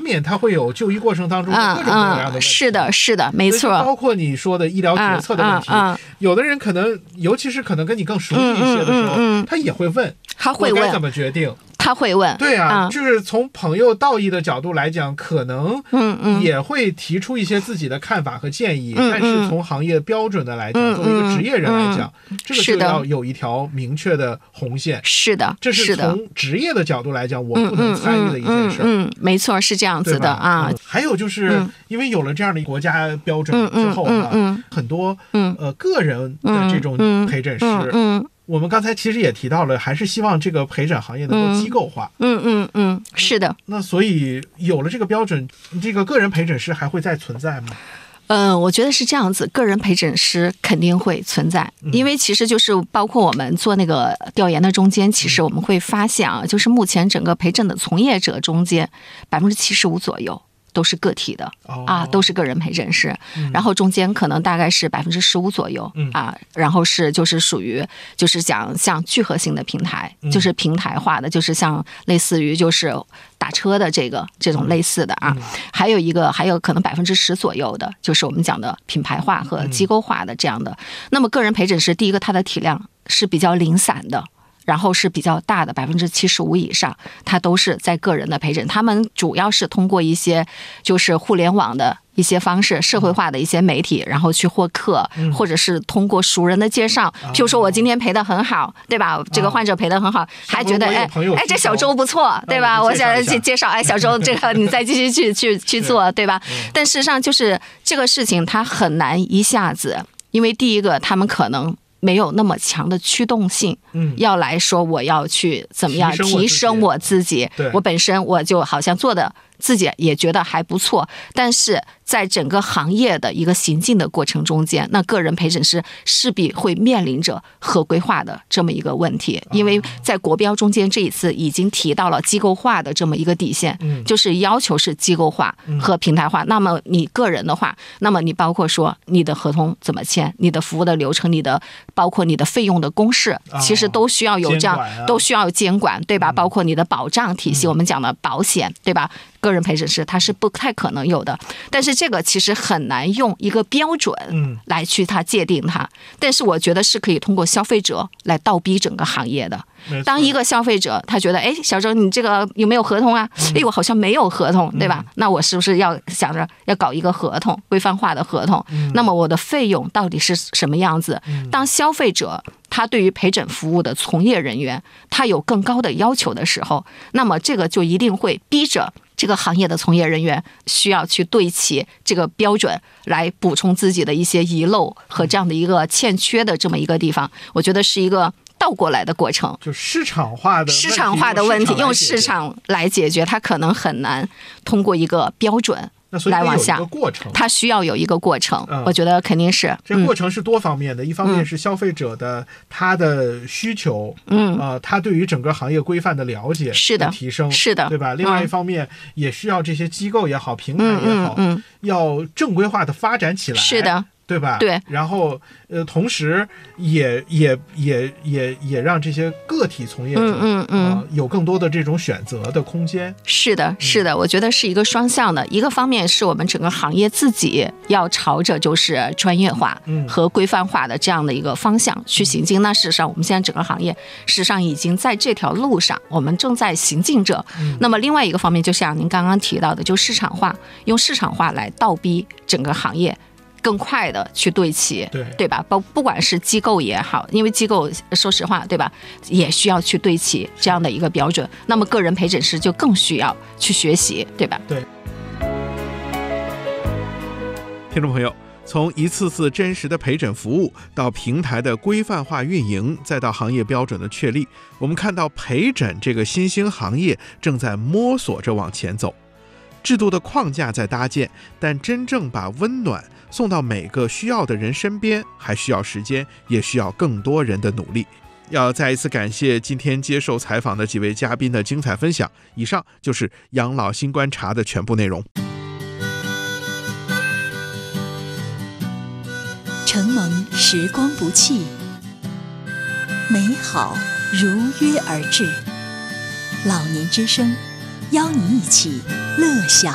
免它会有就医过程当中各种各样的问题。 是的，是的，没错。 包括你说的医疗决策的问题，有的人可能，尤其是可能跟你更熟悉一些的时候，他也会问， 他会问我该怎么决定。 他会问， 对啊，就是从朋友道义的角度来讲，可能也会提出一些自己的看法和建议，但是从行业标准的来讲，作为一个职业人来讲，这个就要有一条明确的红线。 是的， 这是从职业的角度来讲，我不能参与的一件事。 没错，是这样子的啊。 还有就是因为有了这样的国家标准之后啊，很多个人的这种陪诊师，我们刚才其实也提到了，还是希望这个陪诊行业能够机构化。 是的。 那所以有了这个标准，这个个人陪诊师还会再存在吗？ 我觉得是这样子，个人陪诊师肯定会存在，因为其实就是包括我们做那个调研的中间，其实我们会发现啊，就是目前整个陪诊的从业者中间75%左右都是个体的都是个人陪诊师，然后中间可能大概是15%左右然后是就是属于就是讲像聚合性的平台，就是平台化的，就是像类似于就是打车的这种类似的还有可能10%左右的，就是我们讲的品牌化和机构化的这样的。那么个人陪诊师，第一个它的体量是比较零散的。然后是比较大的75%以上，它都是在个人的陪诊，他们主要是通过一些就是互联网的一些方式，社会化的一些媒体，然后去获客，或者是通过熟人的介绍，譬如说我今天陪得很好，对吧？这个患者陪得很好，还觉得这小周不错，对吧？我想介绍小周这个你再继续去做，对吧？但事实上就是这个事情它很难一下子，因为第一个他们可能没有那么强的驱动性，要来说我要去怎么样提升我自己，我本身我就好像做的自己也觉得还不错，但是在整个行业的一个行进的过程中间，那个人陪诊师势必会面临着合规化的这么一个问题，因为在国标中间这一次已经提到了机构化的这么一个底线，就是要求是机构化和平台化。那么你个人的话，那么你包括说你的合同怎么签，你的服务的流程，你的包括你的费用的公示，其实都需要有这样，都需要有监管，对吧？包括你的保障体系，我们讲的保险，对吧？个人陪诊师它是不太可能有的，但是这个其实很难用一个标准来去它界定它，但是我觉得是可以通过消费者来倒逼整个行业的。当一个消费者他觉得小周你这个有没有合同啊？我好像没有合同，对吧？那我是不是要想着要搞一个合同，规范化的合同？那么我的费用到底是什么样子？当消费者他对于陪诊服务的从业人员他有更高的要求的时候，那么这个就一定会逼着这个行业的从业人员需要去对齐这个标准，来补充自己的一些遗漏和这样的一个欠缺的这么一个地方。我觉得是一个倒过来的过程， 就市场化的问题用市场来解决，它可能很难通过一个标准来往下，它需要有一个过程，我觉得肯定是。 这个过程是多方面的，一方面是消费者的他的需求，他对于整个行业规范的了解是的提升， 是的， 对吧？另外一方面也需要这些机构也好，平台也好，要正规化的发展起来， 是的。 对吧？ 对， 然后同时也让这些个体从业者有更多的这种选择的空间。 是的，是的，我觉得是一个双向的。一个方面是我们整个行业自己要朝着就是专业化和规范化的这样的一个方向去行进。那事实上，我们现在整个行业事实上已经在这条路上，我们正在行进着。那么另外一个方面，就像您刚刚提到的，就市场化，用市场化来倒逼整个行业更快的去对齐，对吧？不管是机构也好，因为机构说实话，对吧，也需要去对齐这样的一个标准。那么个人陪诊师就更需要去学习，对吧？ 对。听众朋友，从一次次真实的陪诊服务到平台的规范化运营，再到行业标准的确立，我们看到陪诊这个新兴行业正在摸索着往前走。制度的框架在搭建，但真正把温暖送到每个需要的人身边，还需要时间，也需要更多人的努力。要再一次感谢今天接受采访的几位嘉宾的精彩分享。以上就是养老新观察的全部内容。 承蒙时光不弃，美好如约而至。老年之声，邀你一起乐享